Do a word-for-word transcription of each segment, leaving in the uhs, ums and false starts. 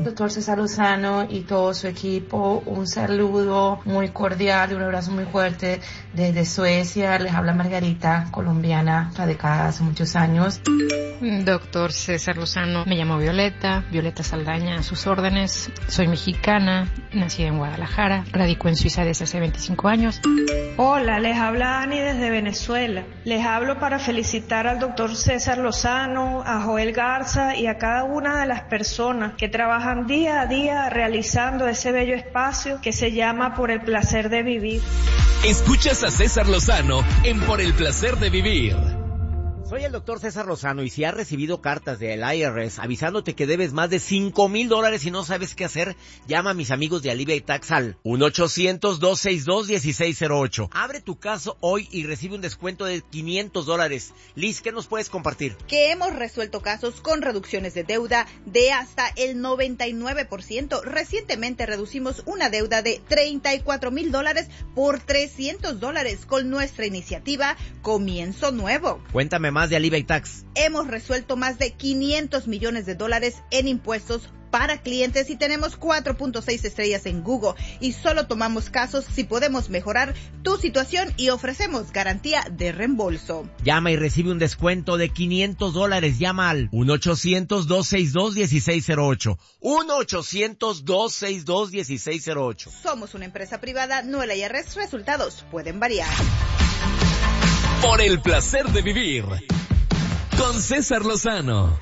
doctor César Lozano y todo su equipo. Un saludo muy cordial y un abrazo muy fuerte desde Suecia. Les habla Margarita, colombiana, radicada hace muchos años. Doctor César Lozano, me llamo Violeta, Violeta Saldaña, a sus órdenes. Soy mexicana, nacida en Guadalajara, radico en Suiza desde hace veinticinco años. Hola, les habla Ani desde Venezuela. Les hablo para felicitar al doctor César Lozano, a Joel Garza y a cada una de las personas que trabajan día a día realizando ese bello espacio que se llama Por el Placer de Vivir. Escuchas a César Lozano en Por el Placer de Vivir. Soy el doctor César Lozano y si has recibido cartas del I R S avisándote que debes más de cinco mil dólares y no sabes qué hacer, llama a mis amigos de Alivia y Tax al uno ochocientos, dos seis dos, uno seis cero ocho. Abre tu caso hoy y recibe un descuento de quinientos dólares. Liz, ¿qué nos puedes compartir? Que hemos resuelto casos con reducciones de deuda de hasta el noventa y nueve por ciento. Recientemente reducimos una deuda de treinta y cuatro mil dólares por trescientos dólares con nuestra iniciativa Comienzo Nuevo. Cuéntame más de Alivia y Tax. Hemos resuelto más de quinientos millones de dólares en impuestos para clientes y tenemos cuatro punto seis estrellas en Google y solo tomamos casos si podemos mejorar tu situación y ofrecemos garantía de reembolso. Llama y recibe un descuento de quinientos dólares. Llama al uno ochocientos, dos seis dos, uno seis cero ocho. uno ochocientos, dos seis dos, uno seis cero ocho. Somos una empresa privada, no el I R S. Resultados pueden variar. Por el Placer de Vivir con César Lozano.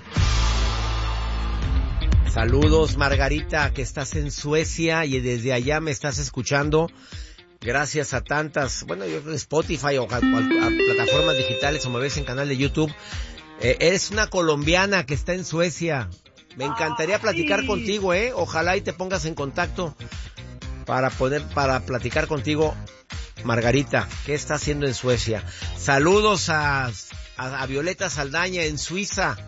Saludos, Margarita, que estás en Suecia y desde allá me estás escuchando. Gracias a tantas, bueno, yo creo que Spotify o a, a, a plataformas digitales o me ves en canal de YouTube. Eh, eres una colombiana que está en Suecia. Me encantaría platicar sí. contigo, ¿eh? Ojalá y te pongas en contacto para poder, para platicar contigo. Margarita, ¿qué está haciendo en Suecia? Saludos a, a, a Violeta Saldaña en Suiza.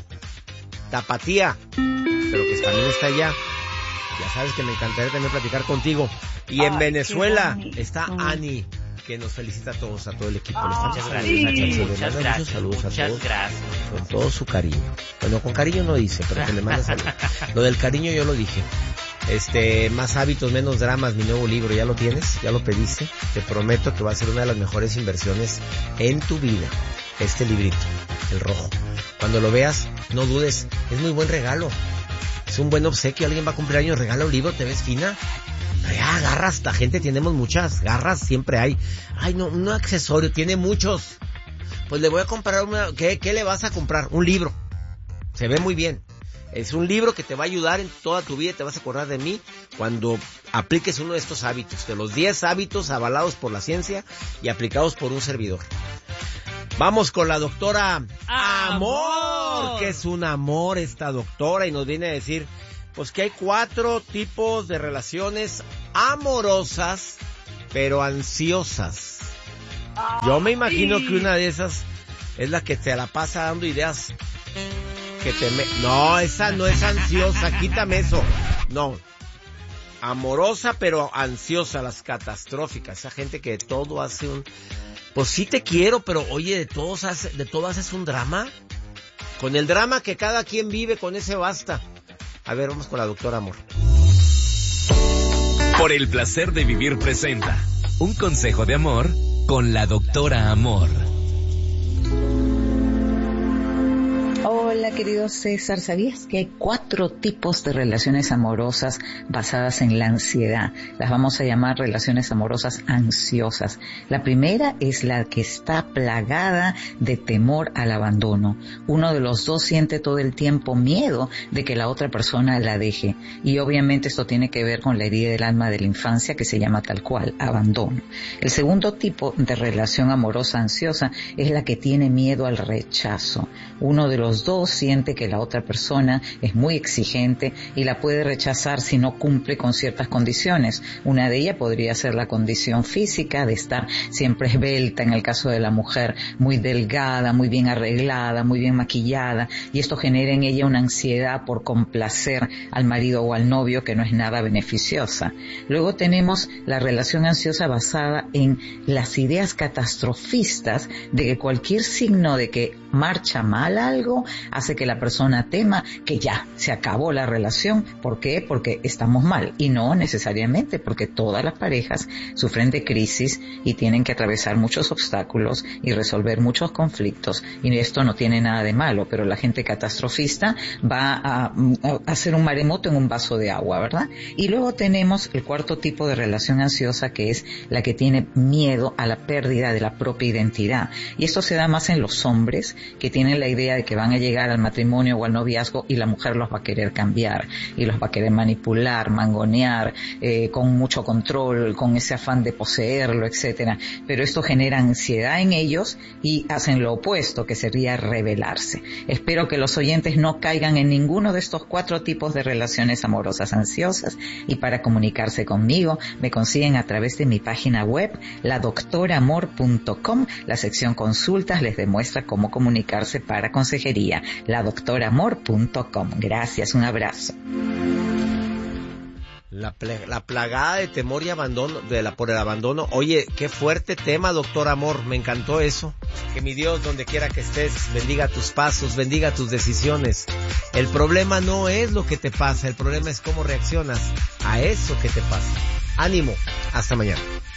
Tapatía, pero que también está allá. Ya sabes que me encantaría también platicar contigo. Y en Ay, Venezuela está mm. Ani, que nos felicita a todos, a todo el equipo. Oh, muchas gracias, sí. Ani, muchas gracias. Muchos saludos muchas a todos. Gracias. Con todo su cariño. Bueno, con cariño no dice, pero que le mande saludos. Lo del cariño yo lo dije. Este, Más hábitos, menos dramas, mi nuevo libro, ¿ya lo tienes? ¿Ya lo pediste? Te prometo que va a ser una de las mejores inversiones en tu vida. Este librito, el rojo. Cuando lo veas, no dudes, es muy buen regalo. Es un buen obsequio, alguien va a cumplir años, regala un libro, ¿te ves fina? Ya, garras, la gente tenemos muchas garras, siempre hay. Ay, no, un accesorio, tiene muchos. Pues le voy a comprar una, ¿qué, qué le vas a comprar? Un libro. Se ve muy bien. Es un libro que te va a ayudar en toda tu vida, te vas a acordar de mí cuando apliques uno de estos hábitos, de los diez hábitos avalados por la ciencia y aplicados por un servidor. Vamos con la doctora Amor, Amor, que es un amor esta doctora y nos viene a decir pues que hay cuatro tipos de relaciones amorosas, pero ansiosas. Yo me imagino que una de esas es la que te la pasa dando ideas que te me... No, esa no es ansiosa, quítame eso. No, amorosa pero ansiosa, las catastróficas, esa gente que de todo hace un... Pues sí te quiero, pero oye, de todos hace, de todo haces un drama. Con el drama que cada quien vive, con ese basta. A ver, vamos con la doctora Amor. Por el Placer de Vivir presenta un consejo de amor con la doctora Amor. Hola, querido César, ¿sabías que hay cuatro tipos de relaciones amorosas basadas en la ansiedad? Las vamos a llamar relaciones amorosas ansiosas. La primera es la que está plagada de temor al abandono. Uno de los dos siente todo el tiempo miedo de que la otra persona la deje. Y obviamente esto tiene que ver con la herida del alma de la infancia que se llama tal cual, abandono. El segundo tipo de relación amorosa ansiosa es la que tiene miedo al rechazo. Uno de los dos siente que la otra persona es muy exigente y la puede rechazar si no cumple con ciertas condiciones. Una de ellas podría ser la condición física, de estar siempre esbelta, en el caso de la mujer, muy delgada, muy bien arreglada, muy bien maquillada, y esto genera en ella una ansiedad por complacer al marido o al novio que no es nada beneficiosa. Luego tenemos la relación ansiosa basada en las ideas catastrofistas de que cualquier signo de que marcha mal algo, hace que la persona tema que ya se acabó la relación. ¿Por qué? Porque estamos mal. Y no necesariamente, porque todas las parejas sufren de crisis y tienen que atravesar muchos obstáculos y resolver muchos conflictos. Y esto no tiene nada de malo, pero la gente catastrofista va a, a hacer un maremoto en un vaso de agua, ¿verdad? Y luego tenemos el cuarto tipo de relación ansiosa, que es la que tiene miedo a la pérdida de la propia identidad. Y esto se da más en los hombres, que tienen la idea de que van a llegar al matrimonio o al noviazgo y la mujer los va a querer cambiar y los va a querer manipular, mangonear, eh, con mucho control, con ese afán de poseerlo, etcétera. Pero esto genera ansiedad en ellos y hacen lo opuesto, que sería rebelarse. Espero que los oyentes no caigan en ninguno de estos cuatro tipos de relaciones amorosas ansiosas, y para comunicarse conmigo me consiguen a través de mi página web, la doctora amor punto com. La sección consultas les demuestra cómo comunicarse para consejería, la doctora amor punto com. Gracias, un abrazo. La, ple- la plagada de temor y abandono, de la, por el abandono. Oye, qué fuerte tema, doctor Amor, me encantó eso. Que mi Dios, donde quiera que estés, bendiga tus pasos, bendiga tus decisiones. El problema no es lo que te pasa, el problema es cómo reaccionas a eso que te pasa. Ánimo, hasta mañana.